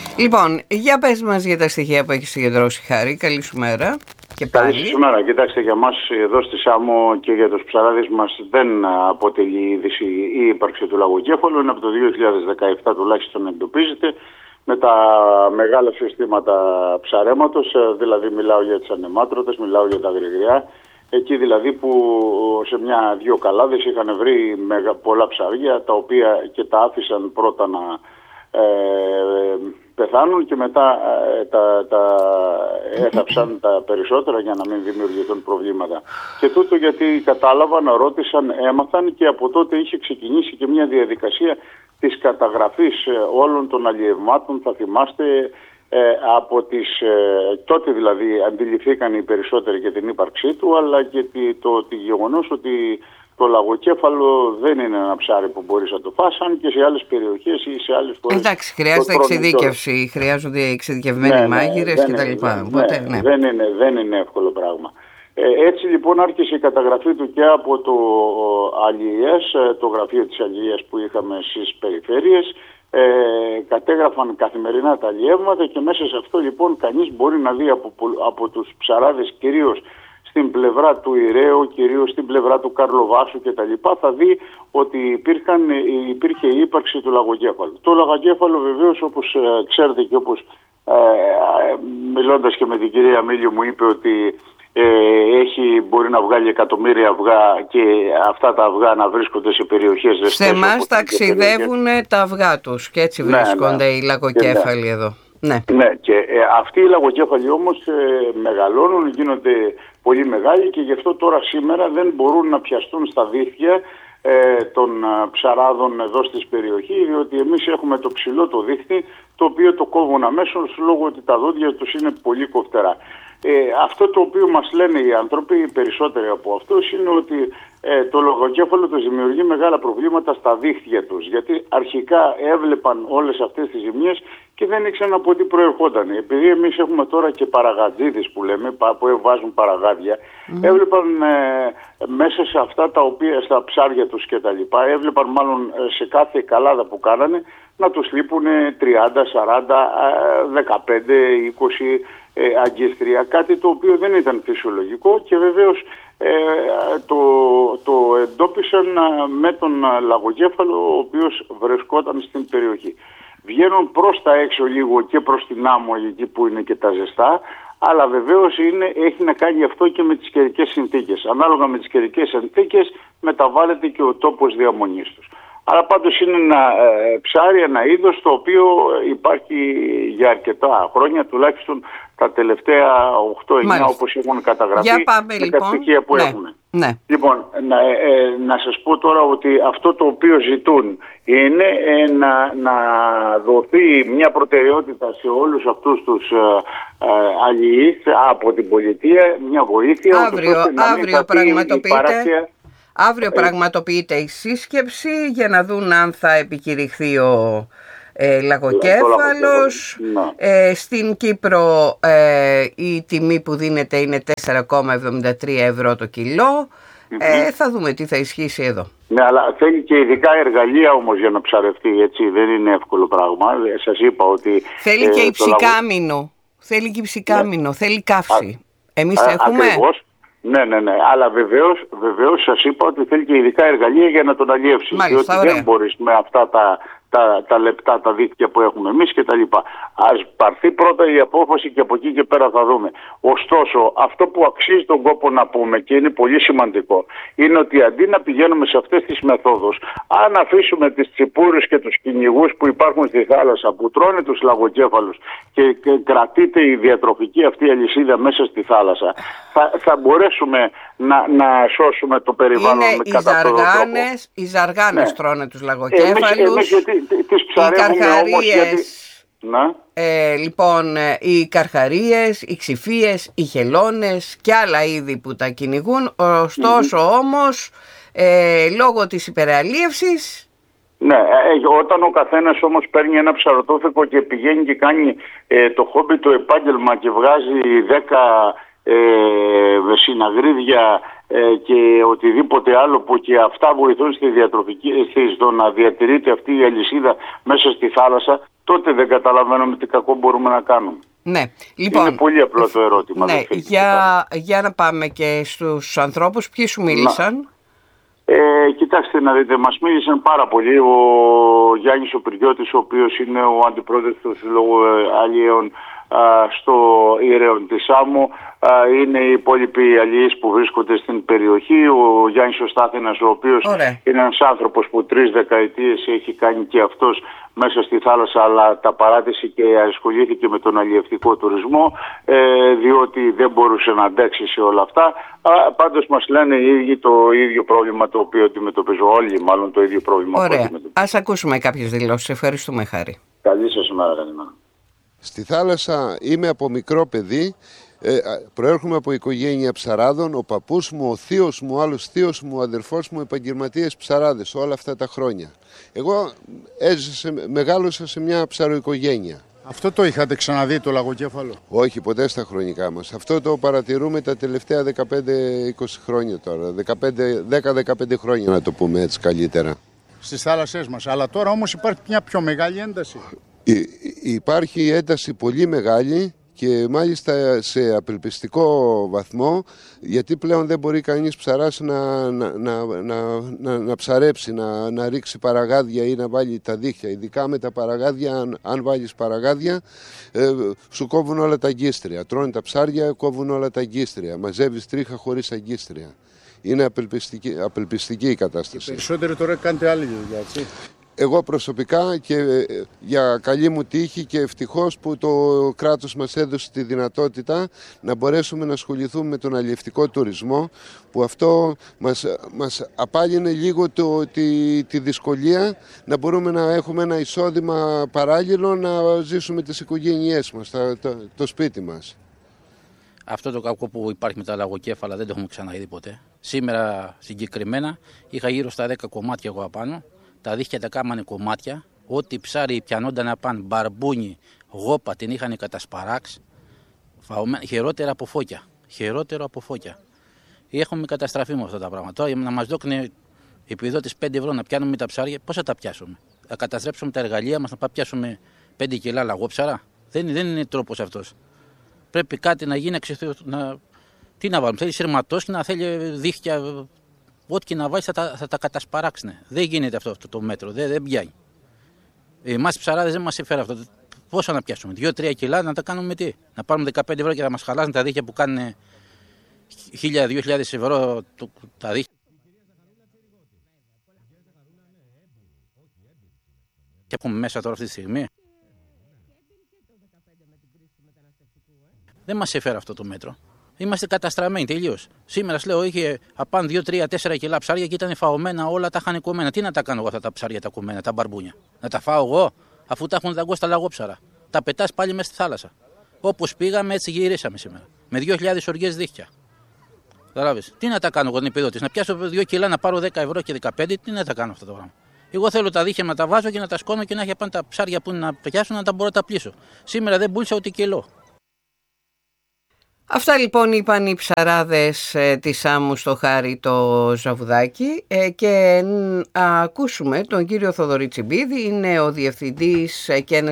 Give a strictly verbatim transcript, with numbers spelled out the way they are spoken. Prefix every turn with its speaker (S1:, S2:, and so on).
S1: Λοιπόν, για πες μας για τα στοιχεία που έχεις συγκεντρώσει, Χάρη. Καλή σου μέρα και πάλι.
S2: Καλή σου μέρα. Κοιτάξτε, για μας εδώ στη Σάμο και για τους ψαράδες μας δεν αποτελεί είδηση η ύπαρξη του λαγοκέφαλου. Είναι από το δύο χιλιάδες δεκαεπτά τουλάχιστον εντοπίζεται με τα μεγάλα συστήματα ψαρέματος, δηλαδή μιλάω για τις ανεμάτρωτες, μιλάω για τα γρηγριά. Εκεί δηλαδή που σε μια-δυο καλάδες είχαν βρει πολλά ψάρια, τα οποία και τα άφησαν πρώτα να ε, πεθάνουν και μετά ε, τα, τα έθαψαν τα περισσότερα για να μην δημιουργηθούν προβλήματα. Και τούτο γιατί κατάλαβαν, ρώτησαν, έμαθαν και από τότε είχε ξεκινήσει και μια διαδικασία της καταγραφής όλων των αλλιευμάτων. Θα θυμάστε, Ε, από τις, ε, τότε δηλαδή αντιληφθήκαν οι περισσότεροι και την ύπαρξή του, αλλά και το, το γεγονός ότι το λαγοκέφαλο δεν είναι ένα ψάρι που μπορείς να το φας, αν και σε άλλες περιοχές ή σε άλλες φορές.
S1: Εντάξει, χρειάζεται εξειδίκευση, χρειάζονται εξειδικευμένοι ναι, μάγειρες
S2: ναι,
S1: κτλ.
S2: Ναι, ναι, ναι. Δεν, είναι, δεν είναι εύκολο πράγμα. Ε, έτσι λοιπόν άρχισε η καταγραφή του και από το Αλλιείας, το γραφείο της Αλλιείας που είχαμε στις περιφέρειες. Ε, κατέγραφαν καθημερινά τα αλλιεύματα και μέσα σε αυτό λοιπόν κανείς μπορεί να δει από, από τους ψαράδες, κυρίως στην πλευρά του Ηρέου, κυρίως στην πλευρά του Καρλοβάσου κτλ. Θα δει ότι υπήρχαν, υπήρχε η ύπαρξη του λαγοκέφαλου. Το λαγοκέφαλο βεβαίως, όπως ε, ξέρετε και όπως ε, ε, μιλώντας και με την κυρία Μίλιο μου είπε ότι Ε, έχει, μπορεί να βγάλει εκατομμύρια αυγά και αυτά τα αυγά να βρίσκονται σε περιοχές ζεστές.
S1: Σε εμάς ταξιδεύουν τα αυγά τους και έτσι βρίσκονται ναι, ναι. οι λαγοκέφαλοι ναι. εδώ. Ναι, ναι
S2: και ε, αυτοί οι λαγοκέφαλοι όμως ε, μεγαλώνουν, γίνονται πολύ μεγάλοι και γι' αυτό τώρα σήμερα δεν μπορούν να πιαστούν στα δίχτυα ε, των ψαράδων εδώ στις περιοχές, διότι εμείς έχουμε το ψηλό το δίχτυ, το οποίο το κόβουν αμέσως λόγω ότι τα δόντια τους είναι πολύ κοφτερά. Ε, αυτό το οποίο μας λένε οι άνθρωποι, οι περισσότεροι από αυτούς, είναι ότι ε, το λαγοκέφαλο τους δημιουργεί μεγάλα προβλήματα στα δίχτυα τους, γιατί αρχικά έβλεπαν όλες αυτές τις ζημιές και δεν ήξεραν από τι προερχόταν. Επειδή εμείς έχουμε τώρα και παραγατζίδες που λέμε, που βάζουν παραγάδια, mm. έβλεπαν ε, μέσα σε αυτά τα οποία, στα ψάρια τους και τα λοιπά, έβλεπαν μάλλον σε κάθε καλάδα που κάνανε να τους λείπουν τριάντα, σαράντα, δεκαπέντε, είκοσι ε, αγκίστρια, κάτι το οποίο δεν ήταν φυσιολογικό και βεβαίως ε, το, το εντόπισαν με τον λαγοκέφαλο ο οποίος βρισκόταν στην περιοχή. Βγαίνουν προς τα έξω λίγο και προς την άμμο εκεί που είναι και τα ζεστά, αλλά βεβαίως είναι, έχει να κάνει αυτό και με τις καιρικές συνθήκες. Ανάλογα με τις καιρικές συνθήκες μεταβάλλεται και ο τόπος διαμονής τους. Αλλά πάντως είναι ένα ε, ψάρι, ένα είδος το οποίο υπάρχει για αρκετά χρόνια, τουλάχιστον τα τελευταία οκτώ εννιά όπως έχουν καταγραφεί.
S1: Για πάμε,
S2: με
S1: λοιπόν.
S2: τα στοιχεία που
S1: ναι.
S2: έχουμε.
S1: Ναι.
S2: Λοιπόν, να, ε, να σας πω τώρα ότι αυτό το οποίο ζητούν είναι ε, να, να δοθεί μια προτεραιότητα σε όλους αυτούς τους ε, ε, αλλιείς από την πολιτεία, μια βοήθεια.
S1: Αύριο, αύριο πραγματοποιείται. Αύριο πραγματοποιείται η σύσκεψη για να δουν αν θα επικηρυχθεί ο ε, λαγοκέφαλος. Ε, στην Κύπρο ε, η τιμή που δίνεται είναι τέσσερα κόμμα εβδομήντα τρία ευρώ το κιλό. Mm-hmm. Ε, θα δούμε τι θα ισχύσει εδώ.
S2: Ναι, αλλά θέλει και ειδικά εργαλεία όμως για να ψαρευτεί, έτσι, δεν είναι εύκολο πράγμα. Σας είπα ότι...
S1: Θέλει ε, και η ψυκάμινο. Λαγο... Θέλει και η ψυκάμινο, ναι. Θέλει καύση. Α, Εμείς α, έχουμε... Ακριβώς.
S2: Ναι, ναι, ναι. Αλλά βεβαίως, βεβαίως σας είπα ότι θέλει και ειδικά εργαλεία για να τον αλλιεύσει.
S1: Μάλιστα,
S2: διότι δεν μπορείς με αυτά τα, τα, τα λεπτά, τα δίκτυα που έχουμε εμείς και τα λοιπά. Ας πάρθει πρώτα η απόφαση και από εκεί και πέρα θα δούμε. Ωστόσο, αυτό που αξίζει τον κόπο να πούμε και είναι πολύ σημαντικό, είναι ότι αντί να πηγαίνουμε σε αυτές τις μεθόδους, αν αφήσουμε τις τσιπούρες και τους κυνηγούς που υπάρχουν στη θάλασσα, που τρώνε τους λαγοκέφαλους και, και κρατείται η διατροφική αυτή αλυσίδα μέσα στη θάλασσα, θα, θα μπορέσουμε να, να σώσουμε το περιβάλλον
S1: είναι
S2: με κατά αυτόν τον τρόπο.
S1: Οι ζαργάνες ναι. τρώνε τους λαγοκέφαλους.
S2: Εμείς, εμείς γιατί, τις ψαρεύουμε όμως γιατί... Να.
S1: Ε, λοιπόν, οι καρχαρίες, οι ξυφίες, οι χελώνες και άλλα είδη που τα κυνηγούν. Ωστόσο mm-hmm. όμως, ε, λόγω της υπεραλίευσης...
S2: Ναι, ε, όταν ο καθένας όμως παίρνει ένα ψαρωτόφεκο και πηγαίνει και κάνει ε, το χόμπι του επάγγελμα και βγάζει δέκα ε, συναγρίδια ε, και οτιδήποτε άλλο που και αυτά βοηθούν στη διατροφική, στο να διατηρείται αυτή η αλυσίδα μέσα στη θάλασσα, τότε δεν καταλαβαίνουμε τι κακό μπορούμε να κάνουμε.
S1: Ναι, λοιπόν,
S2: είναι πολύ απλό το ερώτημα.
S1: Ναι, για, για να πάμε και στους ανθρώπους. Ποιοι σου μίλησαν?
S2: Ε, κοιτάξτε να δείτε, μας μίλησαν πάρα πολύ. Ο Γιάννης ο Πυριώτης, ο οποίος είναι ο αντιπρόεδρος του Συλλόγου Αλλιέων στο Ηρέον της Σάμου, είναι οι υπόλοιποι αλλιείς που βρίσκονται στην περιοχή. Ο Γιάννης ο Στάθηνας, ο οποίος Ωραία. είναι ένας άνθρωπος που τρεις δεκαετίες έχει κάνει και αυτός μέσα στη θάλασσα, αλλά τα παράτησε και ασχολήθηκε με τον αλλιευτικό τουρισμό, ε, διότι δεν μπορούσε να αντέξει σε όλα αυτά. Α, πάντως μας λένε οι ίδιοι το ίδιο πρόβλημα το οποίο αντιμετωπίζουν, όλοι μάλλον το ίδιο πρόβλημα.
S1: Ωραία. Ας ακούσουμε κάποιες δηλώσεις. Ευχαριστούμε, Χάρη.
S2: Καλή σας ημέρα. Καλημέρα.
S3: Στη θάλασσα είμαι από μικρό παιδί, ε, προέρχομαι από οικογένεια ψαράδων. Ο παππούς μου, ο θείος μου, ο άλλος θείος μου, ο αδερφός μου, επαγγελματίες ψαράδες όλα αυτά τα χρόνια. Εγώ έζησα, μεγάλωσα σε μια ψαροοικογένεια.
S4: Αυτό το είχατε ξαναδεί το λαγοκέφαλο?
S3: Όχι, ποτέ στα χρονικά μας. Αυτό το παρατηρούμε τα τελευταία δεκαπέντε είκοσι χρόνια τώρα. δέκα δεκαπέντε χρόνια να το πούμε έτσι καλύτερα.
S4: Στις θάλασσές μας. Αλλά τώρα όμως υπάρχει μια πιο μεγάλη ένταση.
S3: Υπάρχει ένταση πολύ μεγάλη και μάλιστα σε απελπιστικό βαθμό, γιατί πλέον δεν μπορεί κανείς ψαράς να, να, να, να, να, να ψαρέψει, να, να ρίξει παραγάδια ή να βάλει τα δίχτυα. Ειδικά με τα παραγάδια, αν, αν βάλεις παραγάδια, ε, σου κόβουν όλα τα αγκίστρια. Τρώνε τα ψάρια, κόβουν όλα τα αγκίστρια. Μαζεύεις τρίχα χωρίς αγκίστρια. Είναι απελπιστική, απελπιστική η κατάσταση.
S4: Και περισσότερο τώρα κάνετε άλλη δουλειά, έτσι.
S3: Εγώ προσωπικά και για καλή μου τύχη και ευτυχώς που το κράτος μας έδωσε τη δυνατότητα να μπορέσουμε να ασχοληθούμε με τον αλλιευτικό τουρισμό, που αυτό μας, μας απάλυνε λίγο το, τη, τη δυσκολία να μπορούμε να έχουμε ένα εισόδημα παράλληλο, να ζήσουμε τις οικογένειές μας, το, το, το σπίτι μας.
S5: Αυτό το κακό που υπάρχει με τα λαγοκέφαλα δεν το έχουμε ξαναδεί ποτέ. Σήμερα συγκεκριμένα είχα γύρω στα δέκα κομμάτια εγώ απάνω. Τα δίχτυα τα κάμανε κομμάτια. Ό,τι ψάρι πιανόνταν να πάνε, μπαρμπούνι, γόπα, την είχαν κατασπαράξει. Χειρότερα από φώκια. Χειρότερο από φώκια. Έχουμε καταστραφεί με αυτά τα πράγματα. Τώρα να μας δώκουν επιδότης πέντε ευρώ να πιάνουμε τα ψάρια, πώς θα τα πιάσουμε? Θα καταστρέψουμε τα εργαλεία μας, να πάμε πιάσουμε πέντε κιλά λαγόψαρα? Δεν, δεν είναι τρόπος αυτός. Πρέπει κάτι να γίνει, να... τι να βάλουμε? Θέλει σειρματόσκηνα, θέλει δίχτυα. Ό,τι και να βάλει θα τα, θα τα κατασπαράξουν. Δεν γίνεται αυτό, αυτό το μέτρο, δεν, δεν πιάνει. Εμάς ψαράδες δεν μας συμφέρει αυτό. Πόσα να πιάσουμε, δύο τρία κιλά να τα κάνουμε τι? Να πάρουμε δεκαπέντε ευρώ και να μας χαλάσουν τα δίχτυα που κάνουν χίλια με δύο χιλιάδες ευρώ το, τα δίχτυα. Και έχουμε μέσα τώρα αυτή τη στιγμή. Δεν μας συμφέρει αυτό το μέτρο. Είμαστε καταστραμμένοι τελείως. Σήμερα σου λέω είχε απάνω δύο τρία τέσσερα κιλά ψάρια και ήταν φαωμένα, όλα τα είχαν κομμένα. Τι να τα κάνω εγώ αυτά τα ψάρια τα κομμένα, τα μπαρμπούνια? Να τα φάω εγώ, αφού τα έχουν δαγκώσει τα λαγόψαρα? Τα πετάς πάλι μέσα στη θάλασσα. Όπως πήγαμε έτσι γυρίσαμε σήμερα. Με δύο χιλιάδες οργές δίχτυα. Καταλάβεις. Τι να τα κάνω εγώ την επιδότηση? Να πιάσω δύο κιλά να πάρω δέκα ευρώ και δεκαπέντε, τι να τα κάνω αυτά τα πράγματα? Εγώ θέλω τα δίχτυα να τα βάζω και να τα σκόνω και να έχει πάνω τα ψάρια που είναι να πιάσουν να τα μπορώ να τα πλήσω. Σήμερα δεν πούλησα ούτε κιλό.
S1: Αυτά λοιπόν είπαν οι ψαράδες ε, της Σάμου στο Χάρη το Ζαβουδάκι ε, και α, ακούσουμε τον κύριο Θοδωρή Τσιμπίδη, είναι ο διευθυντής ε, και ένας